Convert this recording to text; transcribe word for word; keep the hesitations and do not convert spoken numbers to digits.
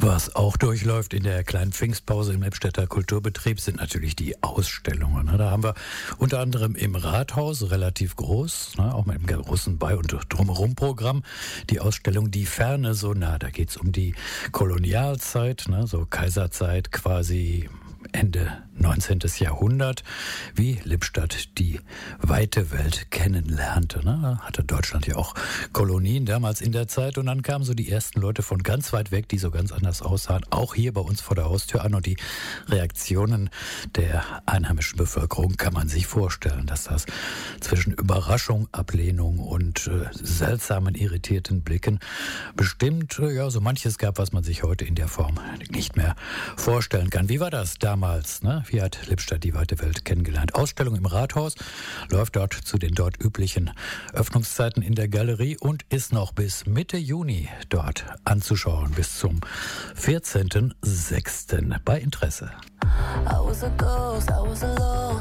Was auch durchläuft in der kleinen Pfingstpause im Lippstädter Kulturbetrieb sind natürlich die Ausstellungen. Da haben wir unter anderem im Rathaus, relativ groß, auch mit einem großen Bei- und Drumherum-Programm, die Ausstellung Die Ferne so nah. Da geht es um die Kolonialzeit, so Kaiserzeit quasi, Ende neunzehnten. Jahrhundert, wie Lippstadt die weite Welt kennenlernte. Ne? Hatte Deutschland ja auch Kolonien damals in der Zeit und dann kamen so die ersten Leute von ganz weit weg, die so ganz anders aussahen, auch hier bei uns vor der Haustür an und die Reaktionen der einheimischen Bevölkerung kann man sich vorstellen, dass das zwischen Überraschung, Ablehnung und äh, seltsamen, irritierten Blicken bestimmt äh, ja so manches gab, was man sich heute in der Form nicht mehr vorstellen kann. Wie war das damals? Ne? Wie hat Lippstadt die weite Welt kennengelernt? Ausstellung im Rathaus läuft dort zu den dort üblichen Öffnungszeiten in der Galerie und ist noch bis Mitte Juni dort anzuschauen, bis zum vierzehnten sechsten bei Interesse. I was a ghost, I was alone.